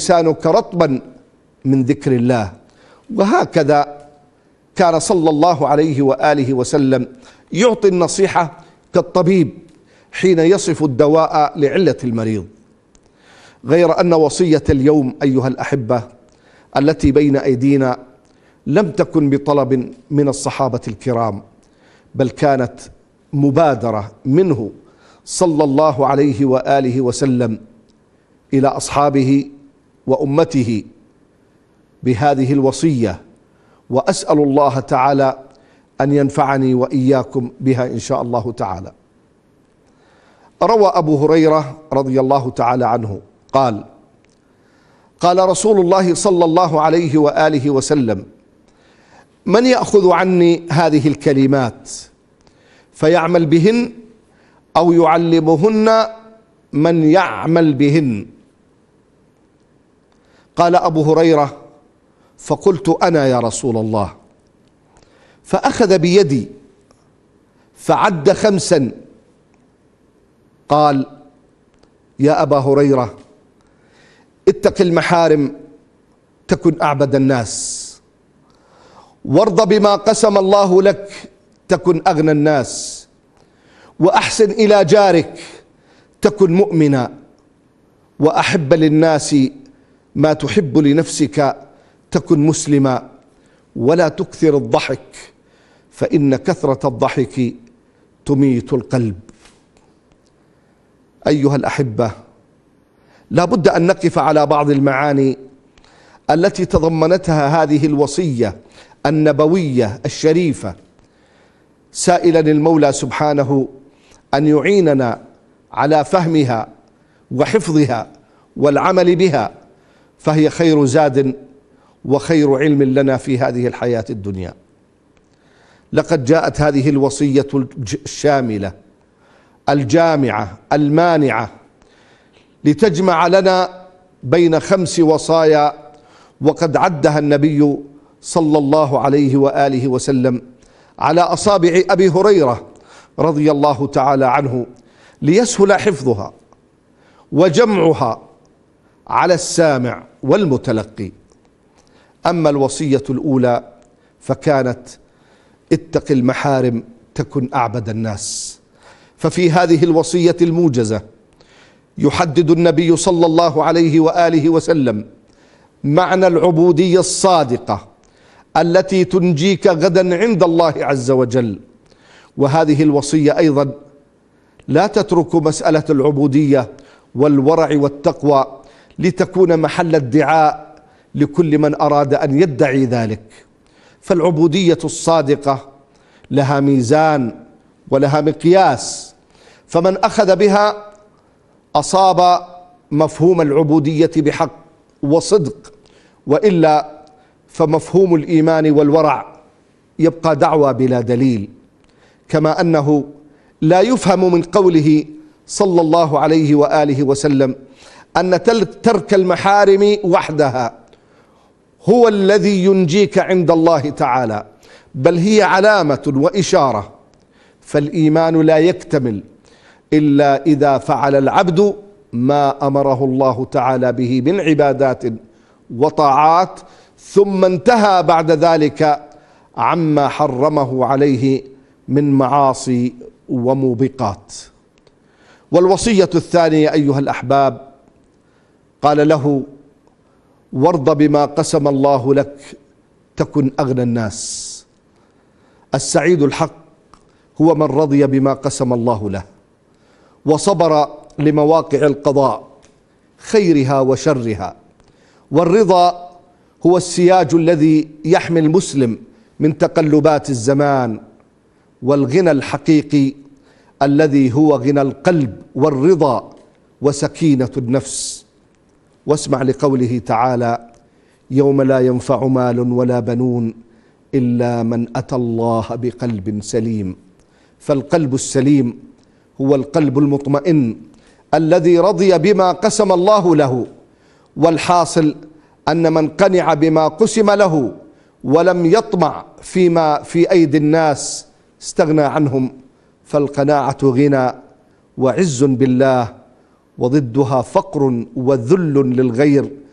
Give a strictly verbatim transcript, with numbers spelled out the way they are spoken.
لسانك رطبا من ذكر الله. وهكذا كان صلى الله عليه وآله وسلم يعطي النصيحة كالطبيب حين يصف الدواء لعلة المريض. غير أن وصية اليوم أيها الأحبة التي بين أيدينا لم تكن بطلب من الصحابة الكرام، بل كانت مبادرة منه صلى الله عليه وآله وسلم إلى أصحابه وأمته بهذه الوصية، وأسأل الله تعالى أن ينفعني وإياكم بها إن شاء الله تعالى. روى أبو هريرة رضي الله تعالى عنه قال: قال رسول الله صلى الله عليه وآله وسلم: من يأخذ عني هذه الكلمات فيعمل بهن أو يعلمهن من يعمل بهن؟ قال أبو هريرة: فقلت أنا يا رسول الله. فأخذ بيدي فعد خمسا. قال: يا أبا هريرة، اتق المحارم تكن أعبد الناس، وارض بما قسم الله لك تكن أغنى الناس، وأحسن إلى جارك تكن مؤمنا، وأحب للناس ما تحب لنفسك تكن مسلما، ولا تكثر الضحك فإن كثرة الضحك تميت القلب. أيها الأحبة، لا بد أن نقف على بعض المعاني التي تضمنتها هذه الوصية النبوية الشريفة، سائلا المولى سبحانه أن يعيننا على فهمها وحفظها والعمل بها، فهي خير زاد وخير علم لنا في هذه الحياة الدنيا. لقد جاءت هذه الوصية الشاملة الجامعة المانعة لتجمع لنا بين خمس وصايا، وقد عدها النبي صلى الله عليه وآله وسلم على أصابع أبي هريرة رضي الله تعالى عنه ليسهل حفظها وجمعها على السامع والمتلقي. أما الوصية الأولى فكانت: اتق المحارم تكن أعبد الناس. ففي هذه الوصية الموجزة يحدد النبي صلى الله عليه وآله وسلم معنى العبودية الصادقة التي تنجيك غدا عند الله عز وجل. وهذه الوصية أيضا لا تترك مسألة العبودية والورع والتقوى لتكون محل ادعاء لكل من أراد أن يدعي ذلك، فالعبودية الصادقة لها ميزان ولها مقياس، فمن أخذ بها أصاب مفهوم العبودية بحق وصدق، وإلا فمفهوم الإيمان والورع يبقى دعوى بلا دليل. كما أنه لا يفهم من قوله صلى الله عليه وآله وسلم أن ترك المحارم وحدها هو الذي ينجيك عند الله تعالى، بل هي علامة وإشارة. فالإيمان لا يكتمل إلا إذا فعل العبد ما أمره الله تعالى به من عبادات وطاعات، ثم انتهى بعد ذلك عما حرمه عليه من معاصي وموبقات. والوصية الثانية أيها الأحباب قال له: وارض بما قسم الله لك تكن أغنى الناس. السعيد الحق هو من رضي بما قسم الله له وصبر لمواقع القضاء خيرها وشرها. والرضا هو السياج الذي يحمي المسلم من تقلبات الزمان، والغنى الحقيقي الذي هو غنى القلب والرضا وسكينة النفس. واسمع لقوله تعالى: يوم لا ينفع مال ولا بنون إلا من أتى الله بقلب سليم. فالقلب السليم هو القلب المطمئن الذي رضي بما قسم الله له. والحاصل أن من قنع بما قسم له ولم يطمع فيما في أيدي الناس استغنى عنهم، فالقناعة غنى وعز بالله، وضدها فقر وذل للغير